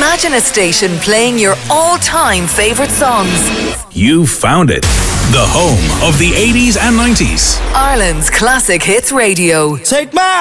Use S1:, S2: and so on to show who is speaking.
S1: Imagine a station playing your all-time favourite songs.
S2: You found it. The home of the 80s and 90s.
S1: Ireland's Classic Hits Radio.
S3: Take my